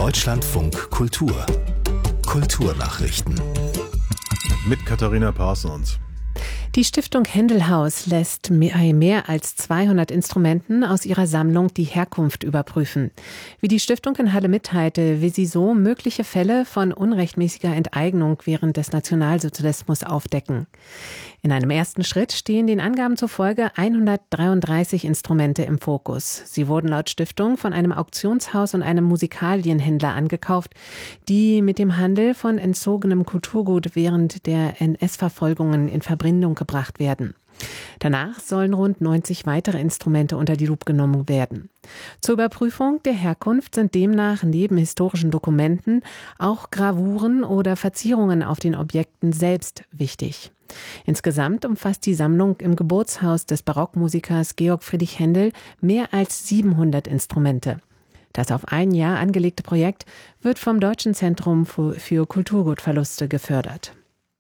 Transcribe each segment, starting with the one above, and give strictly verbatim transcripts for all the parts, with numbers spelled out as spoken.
Deutschlandfunk Kultur. Kulturnachrichten. Mit Katharina Parsons. Die Stiftung Händelhaus lässt mehr als zweihundert Instrumenten aus ihrer Sammlung die Herkunft überprüfen. Wie die Stiftung in Halle mitteilte, will sie so mögliche Fälle von unrechtmäßiger Enteignung während des Nationalsozialismus aufdecken. In einem ersten Schritt stehen den Angaben zufolge hundertdreiunddreißig Instrumente im Fokus. Sie wurden laut Stiftung von einem Auktionshaus und einem Musikalienhändler angekauft, die mit dem Handel von entzogenem Kulturgut während der N S-Verfolgungen in Verbindung gebracht werden. Danach sollen rund neunzig weitere Instrumente unter die Lupe genommen werden. Zur Überprüfung der Herkunft sind demnach neben historischen Dokumenten auch Gravuren oder Verzierungen auf den Objekten selbst wichtig. Insgesamt umfasst die Sammlung im Geburtshaus des Barockmusikers Georg Friedrich Händel mehr als siebenhundert Instrumente. Das auf ein Jahr angelegte Projekt wird vom Deutschen Zentrum für Kulturgutverluste gefördert.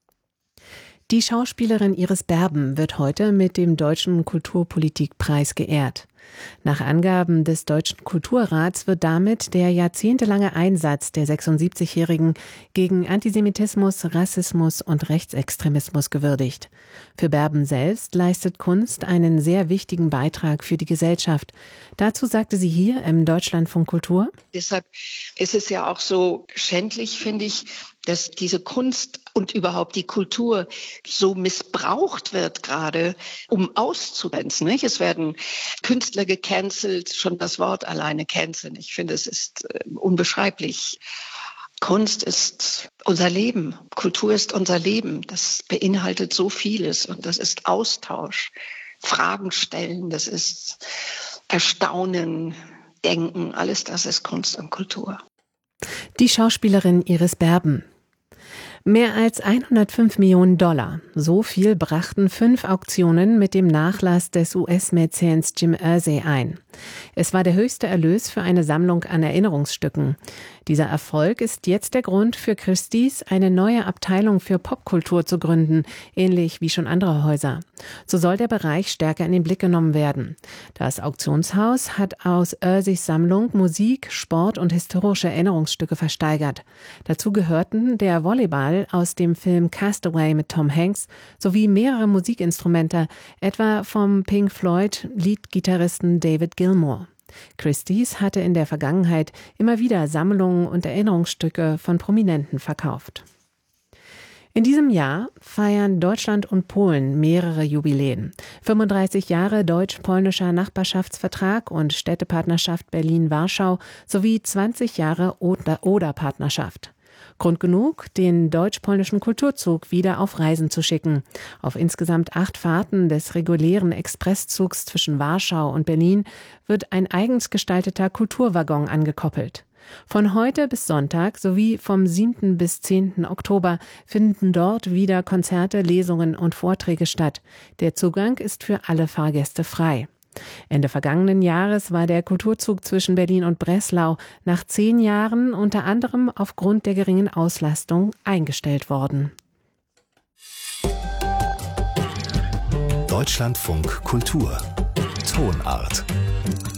Die Schauspielerin Iris Berben wird heute mit dem Deutschen Kulturpolitikpreis geehrt. Nach Angaben des Deutschen Kulturrats wird damit der jahrzehntelange Einsatz der sechsundsiebzigjährigen gegen Antisemitismus, Rassismus und Rechtsextremismus gewürdigt. Für Berben selbst leistet Kunst einen sehr wichtigen Beitrag für die Gesellschaft. Dazu sagte sie hier im Deutschlandfunk Kultur: Deshalb ist es ja auch so schändlich, finde ich, dass diese Kunst und überhaupt die Kultur so missbraucht wird, gerade um auszugrenzen. Nicht? Es werden Künstler gecancelt, schon das Wort alleine canceln. Ich finde, es ist äh, unbeschreiblich. Kunst ist unser Leben, Kultur ist unser Leben. Das beinhaltet so vieles und das ist Austausch, Fragen stellen, das ist Erstaunen, Denken, alles das ist Kunst und Kultur. Die Schauspielerin Iris Berben. Mehr als hundertfünf Millionen Dollar. So viel brachten fünf Auktionen mit dem Nachlass des U S-Mäzens Jim Irsay ein. Es war der höchste Erlös für eine Sammlung an Erinnerungsstücken. Dieser Erfolg ist jetzt der Grund für Christie's, eine neue Abteilung für Popkultur zu gründen, ähnlich wie schon andere Häuser. So soll der Bereich stärker in den Blick genommen werden. Das Auktionshaus hat aus Irsays Sammlung Musik, Sport und historische Erinnerungsstücke versteigert. Dazu gehörten der Volleyball aus dem Film Castaway mit Tom Hanks sowie mehrere Musikinstrumente, etwa vom Pink Floyd-Leadgitarristen David Gilmour. Christie's hatte in der Vergangenheit immer wieder Sammlungen und Erinnerungsstücke von Prominenten verkauft. In diesem Jahr feiern Deutschland und Polen mehrere Jubiläen. fünfunddreißig Jahre deutsch-polnischer Nachbarschaftsvertrag und Städtepartnerschaft Berlin-Warschau sowie zwanzig Jahre Oder-Partnerschaft. Grund genug, den deutsch-polnischen Kulturzug wieder auf Reisen zu schicken. Auf insgesamt acht Fahrten des regulären Expresszugs zwischen Warschau und Berlin wird ein eigens gestalteter Kulturwaggon angekoppelt. Von heute bis Sonntag sowie vom siebten bis zehnten Oktober finden dort wieder Konzerte, Lesungen und Vorträge statt. Der Zugang ist für alle Fahrgäste frei. Ende vergangenen Jahres war der Kulturzug zwischen Berlin und Breslau nach zehn Jahren unter anderem aufgrund der geringen Auslastung eingestellt worden. Deutschlandfunk Kultur. Tonart.